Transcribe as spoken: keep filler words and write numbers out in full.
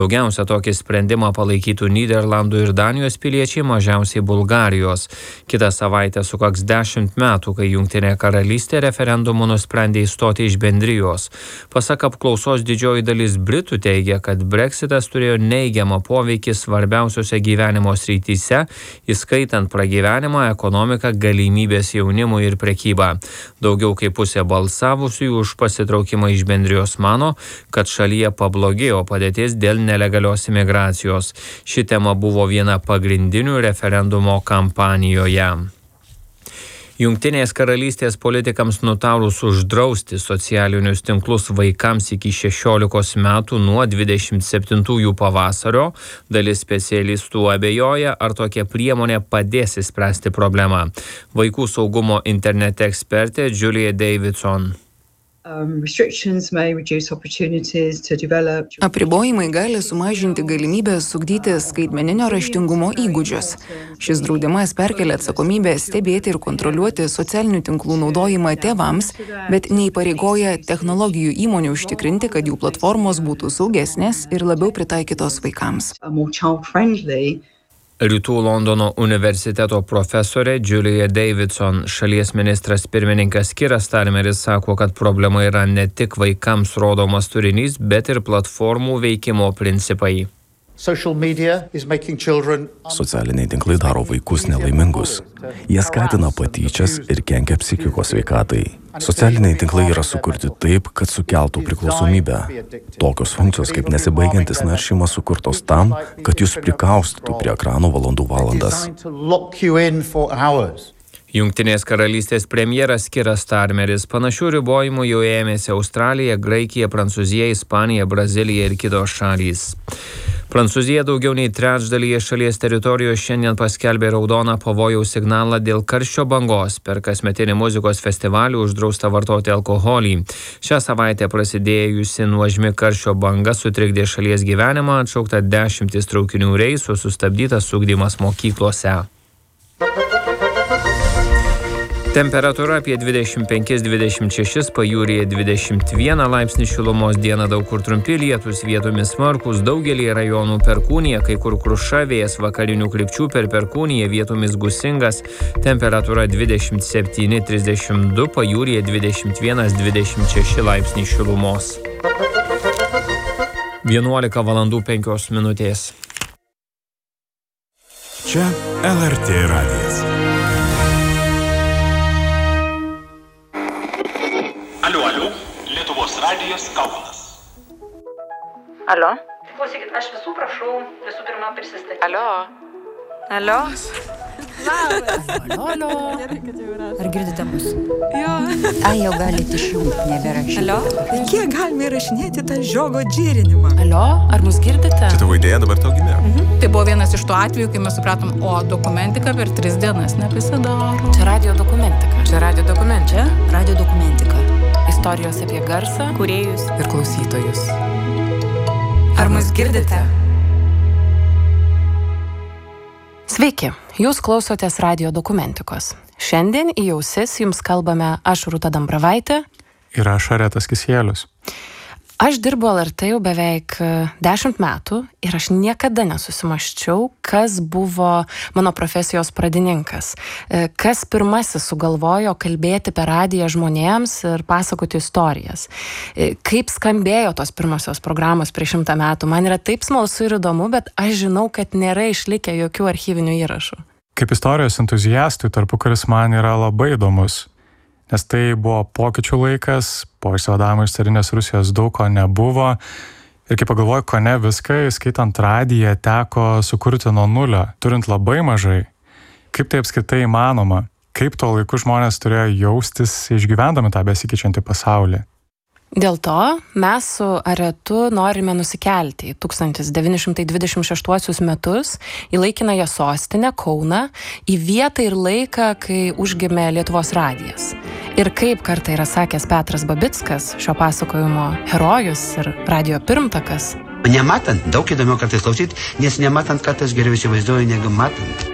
Daugiausia tokį sprendimą palaikytų Nyderlandų ir Danijos piliečiai, mažiausiai Bulgarijos. Kitą savaitę sukaks dešimt metų, kai Jungtinė karalystė referendumu nusprendė įstoti iš bendrijos. Pasak apklausos, didžioji dalis Britų teigia, kad Brexitas turėjo neigiamą poveikį svarbiausiose gyvenimo srityse, įskaitant pragyvenimą, ekonomiką, galimybės jaunimui ir prekybą. Daugiau kaip pusė balsavusiųjų už pasitraukimą iš bendrijos mano, kad šalyje pablogėjo padėtis dėl nelegalios imigracijos. Ši tema buvo viena pagrindinių referendumo kampanijoje. Jungtinės karalystės politikams nutarus uždrausti socialinius tinklus vaikams iki šešiolikos metų nuo dvidešimt septintųjų pavasario, dalis specialistų abejoja, ar tokia priemonė padės išspręsti problemą. Vaikų saugumo internete ekspertė Julia Davidson. Apribojimai gali sumažinti galimybę ugdyti skaitmeninio raštingumo įgūdžius. Šis draudimas perkelia atsakomybę stebėti ir kontroliuoti socialinių tinklų naudojimą tėvams, bet neįpareigoja technologijų įmonių užtikrinti, kad jų platformos būtų saugesnės ir labiau pritaikytos vaikams. Rytų Londono universiteto profesorė Julia Davidson. Šalies ministras pirmininkas Kiras Starmeris sako, kad problema yra ne tik vaikams rodomas turinys, bet ir platformų veikimo principai. Socialiniai tinklai daro vaikus nelaimingus. Jie skatina patyčias ir kenkia psichikos sveikatai. Socialiniai tinklai yra sukurti taip, kad sukeltų priklausomybę. Tokios funkcijos kaip nesibaigiantis naršymas sukurtos tam, kad jūs prikaustytų prie ekrano valandų valandas. Jungtinės karalystės premjeras Kiras Starmeris. Panašių ribojimų jau ėmėsi Australija, Graikija, Prancūzija, Ispanija, Brazilija ir kitos šalys. Prancūzija daugiau nei trečdalyje šalies teritorijos šiandien paskelbė raudoną pavojaus signalą dėl karščio bangos. Per kasmetinį muzikos festivalį uždrausta vartoti alkoholį. Šią savaitę prasidėjusi nuožmi karščio banga sutrikdė šalies gyvenimą, atšaukta dešimtis traukinių reisų, sustabdytas ugdymas mokyklose. Temperatūra apie dvidešimt penkis dvidešimt šešis, pajūryje dvidešimt vieną laipsnį šilumos, dieną daug kur trumpi lietūs, vietomis smarkūs, daugelį rajonų perkūnija, kai kur kruša, vėjas vakarinių krypčių per perkūniją, vietomis gūsingas, temperatūra dvidešimt septyni trisdešimt du, pajūryje dvidešimt vienas dvidešimt šeši laipsnį šilumos. vienuolika valandų penkios minutės. Čia L R T radijas. Alio, alio, Lietuvos radijas Kaunas. Alio? Klausykit, aš visų prašau visų pirma prisistatyti. Alio? Alio? Alio, alio. Ar girdite mus? Jo. Ai, jau galite išjungti, neberašyti. Alio? Kiek galime įrašinėti tą žiogo džirinimą? Alio, ar mus girdite? Čia tavo idėja dabar tau gimė. Mhm. Tai buvo vienas iš tų atvejų, kai mes supratom, o dokumentika per tris dienas nepasidaro. Čia radio dokumentika. Čia radio dokumentika. Čia radio dokumentika. Istorijos apie garsą, kūrėjus Ir klausytojus. Ar mus girdite? Sveiki, jūs klausotės radio dokumentikos. Šiandien į ausis jums kalbame aš Rūta Dambravaitė ir aš Aretas Kisielius. Aš dirbu L R T jau beveik dešimt metų ir aš niekada nesusimąsčiau, kas buvo mano profesijos pradininkas, kas pirmasis sugalvojo kalbėti per radiją žmonėms ir pasakoti istorijas. Kaip skambėjo tos pirmosios programos prieš šimtą metų. Man yra taip smalsu ir įdomu, bet aš žinau, kad nėra išlikę jokių archyvinių įrašų. Kaip istorijos entuziastui tarpukaris man yra labai įdomus, nes tai buvo pokyčių laikas, po išsivadavimo iš carinės Rusijos daug ko nebuvo. Ir kai pagalvoju, ko ne viską, skaitant radiją, teko sukurti nuo nulio, turint labai mažai. Kaip tai apskritai įmanoma? Kaip tuo laiku žmonės turėjo jaustis išgyvendami tą besikeičiantį pasaulį? Dėl to mes su Aretu norime nusikelti į tūkstantis devyni šimtai dvidešimt šeštuosius metus, į laikinąją sostinę Kauną, į vietą ir laiką, kai užgimė Lietuvos radijas. Ir kaip kartą yra sakęs Petras Babickas, šio pasakojimo herojus ir radijo pirmtakas. Nematant, daug įdomiau kartais klausyti, nes nematant kartais geriau įsivaizduoju negu matant.